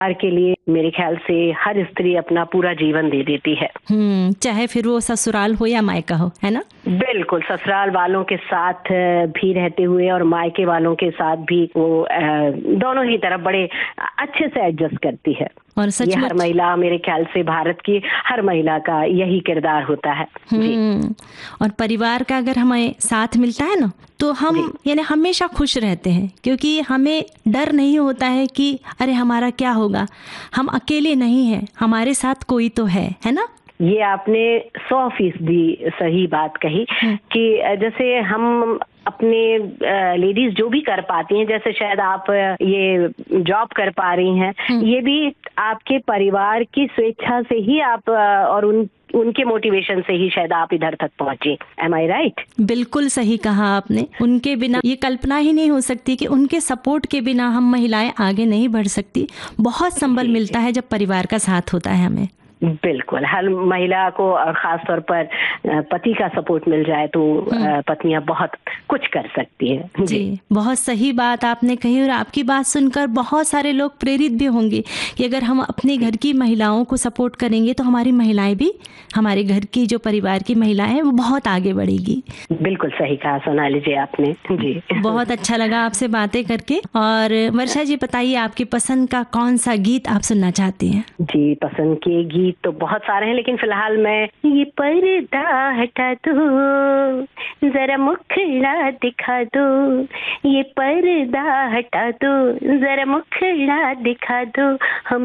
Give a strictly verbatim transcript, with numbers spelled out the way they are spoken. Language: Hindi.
परिवार के लिए मेरे ख्याल से हर स्त्री अपना पूरा जीवन दे देती है। हम्म चाहे फिर वो ससुराल हो या मायका हो, है ना? बिल्कुल, ससुराल वालों के साथ भी रहते हुए और मायके वालों के साथ भी वो दोनों ही तरफ बड़े अच्छे से एडजस्ट करती है। और सच ये हर महिला, मेरे ख्याल से भारत की हर महिला का यही किरदार होता है। हम्म और परिवार का अगर हमें साथ मिलता है ना, तो हम यानी हमेशा खुश रहते हैं, क्योंकि हमें डर नहीं होता है कि अरे हमारा क्या होगा। हम अकेले नहीं हैं, हमारे साथ कोई तो है, है ना? ये आपने सौ फीसदी सही बात कही कि जैसे हम अपने लेडीज जो भी कर पाती हैं, जैसे शायद आप ये जॉब कर पा रही हैं, ये भी आपके परिवार की स्वेच्छा से ही आप और उन उनके मोटिवेशन से ही शायद आप इधर तक पहुंची। एम आई राइट? बिल्कुल सही कहा आपने। उनके बिना ये कल्पना ही नहीं हो सकती कि उनके सपोर्ट के बिना हम महिलाएं आगे नहीं बढ़ सकती। बहुत संबल मिलता है जब परिवार का साथ होता है हमें। बिल्कुल, हर महिला को खास तौर पर पति का सपोर्ट मिल जाए तो पत्नियां बहुत कुछ कर सकती है। जी, जी बहुत सही बात आपने कही, और आपकी बात सुनकर बहुत सारे लोग प्रेरित भी होंगे कि अगर हम अपने घर की महिलाओं को सपोर्ट करेंगे तो हमारी महिलाएं भी, हमारे घर की जो परिवार की महिलाएं हैं वो बहुत आगे बढ़ेगी। बिल्कुल सही कहा सोनाली जी आपने। जी बहुत अच्छा लगा आपसे बातें करके। और वर्षा जी बताइए, आपकी पसंद का कौन सा गीत आप सुनना चाहती हैं? जी, पसंद के गीत तो बहुत सारे हैं, लेकिन फिलहाल मैं ये पर्दा हटा दो, जरा मुखड़ा दिखा दो, ये पर्दा हटा दो, जरा मुखड़ा दिखा दो, हम